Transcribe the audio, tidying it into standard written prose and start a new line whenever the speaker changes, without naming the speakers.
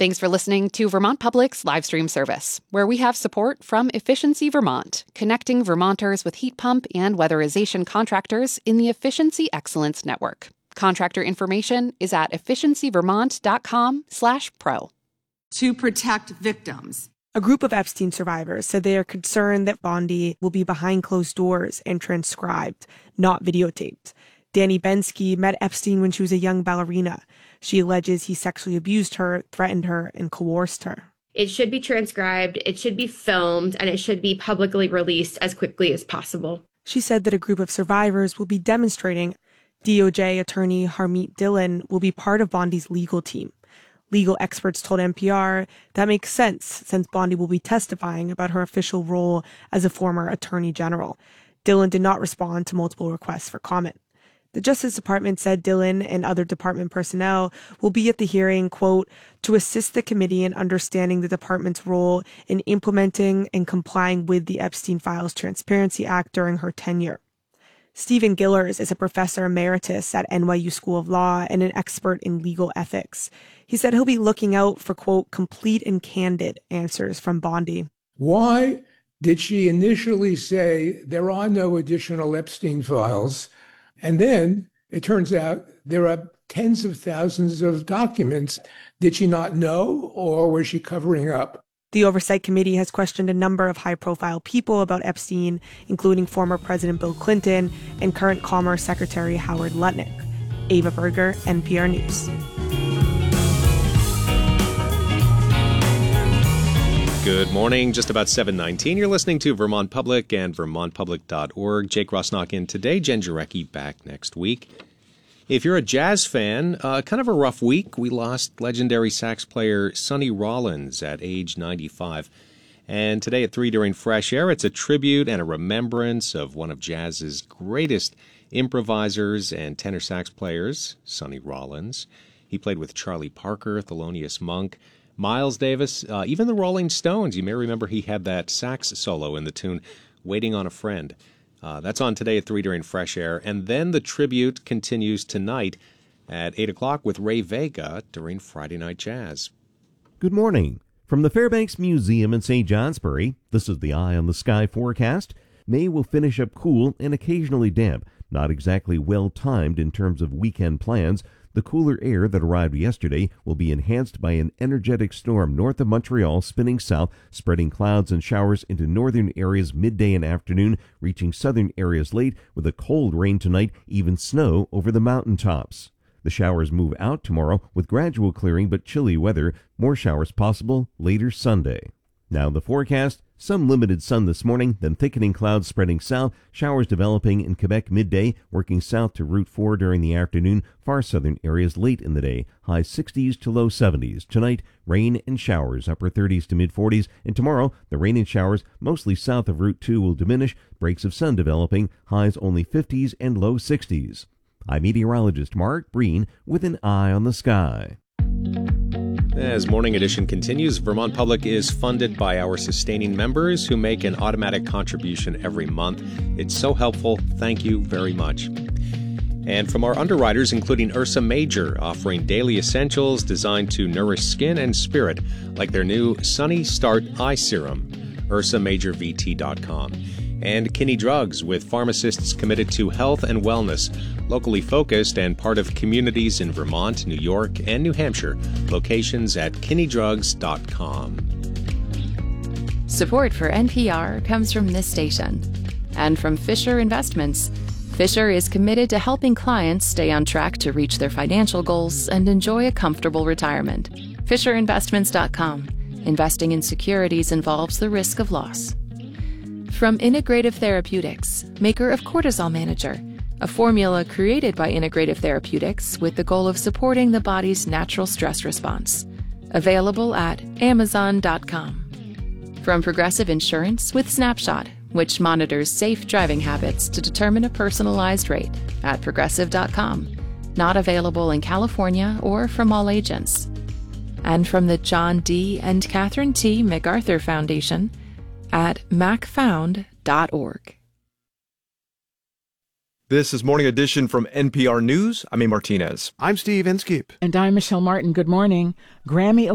Thanks for listening to Vermont Public's live stream service, where we have support from Efficiency Vermont, connecting Vermonters with heat pump and weatherization contractors in the Efficiency Excellence Network. Contractor information is at efficiencyvermont.com/pro.
To protect victims.
A group of Epstein survivors said they are concerned that Bondi will be behind closed doors and transcribed, not videotaped. Danny Bensky met Epstein when she was a young ballerina. She alleges he sexually abused her, threatened her, and coerced her.
It should be transcribed, it should be filmed, and it should be publicly released as quickly as possible.
She said that a group of survivors will be demonstrating. DOJ attorney Harmeet Dillon will be part of Bondi's legal team. Legal experts told NPR that makes sense since Bondi will be testifying about her official role as a former attorney general. Dillon did not respond to multiple requests for comment. The Justice Department said Dillon and other department personnel will be at the hearing, quote, to assist the committee in understanding the department's role in implementing and complying with the Epstein Files Transparency Act during her tenure. Stephen Gillers is a professor emeritus at NYU School of Law and an expert in legal ethics. He said he'll be looking out for, quote, complete and candid answers from Bondi.
Why did she initially say there are no additional Epstein files? And then it turns out there are tens of thousands of documents. Did she not know, or was she covering up?
The Oversight Committee has questioned a number of high-profile people about Epstein, including former President Bill Clinton and current Commerce Secretary Howard Lutnick. Ava Berger, NPR News.
Good morning, just about 7:19. You're listening to Vermont Public and vermontpublic.org. Jake Rosnock in today, Jen Jarecki back next week. If you're a jazz fan, kind of a rough week. We lost legendary sax player Sonny Rollins at age 95. And today at 3 during Fresh Air, it's a tribute and a remembrance of one of jazz's greatest improvisers and tenor sax players, Sonny Rollins. He played with Charlie Parker, Thelonious Monk, Miles Davis, even the Rolling Stones. You may remember he had that sax solo in the tune Waiting on a Friend. That's on today at 3 during Fresh Air. And then the tribute continues tonight at 8 o'clock with Ray Vega during Friday Night Jazz.
Good morning. From the Fairbanks Museum in St. Johnsbury, this is the Eye on the Sky forecast. May will finish up cool and occasionally damp, not exactly well-timed in terms of weekend plans. The cooler air that arrived yesterday will be enhanced by an energetic storm north of Montreal spinning south, spreading clouds and showers into northern areas midday and afternoon, reaching southern areas late with a cold rain tonight, even snow over the mountaintops. The showers move out tomorrow with gradual clearing but chilly weather, more showers possible later Sunday. Now the forecast. Some limited sun this morning, then thickening clouds spreading south, showers developing in Quebec midday, working south to Route 4 during the afternoon, far southern areas late in the day, high 60s to low 70s. Tonight, rain and showers, upper 30s to mid 40s, and tomorrow, the rain and showers, mostly south of Route 2, will diminish, breaks of sun developing, highs only 50s and low 60s. I'm meteorologist Mark Breen with an Eye on the Sky.
As Morning Edition continues, Vermont Public is funded by our sustaining members who make an automatic contribution every month. It's so helpful. Thank you very much. And from our underwriters, including Ursa Major, offering daily essentials designed to nourish skin and spirit, like their new Sunny Start Eye Serum, ursamajorvt.com. And Kinney Drugs, with pharmacists committed to health and wellness, locally focused and part of communities in Vermont, New York, and New Hampshire. Locations at kinneydrugs.com.
Support for NPR comes from this station and from Fisher Investments. Fisher is committed to helping clients stay on track to reach their financial goals and enjoy a comfortable retirement. FisherInvestments.com. Investing in securities involves the risk of loss. From Integrative Therapeutics, maker of Cortisol Manager, a formula created by Integrative Therapeutics with the goal of supporting the body's natural stress response. Available at Amazon.com. From Progressive Insurance with Snapshot, which monitors safe driving habits to determine a personalized rate at Progressive.com. Not available in California or from all agents. And from the John D. and Catherine T. MacArthur Foundation at macfound.org.
This is Morning Edition from NPR News. I'm A. Martinez.
I'm Steve Inskeep.
And I'm Michelle Martin. Good morning. Grammy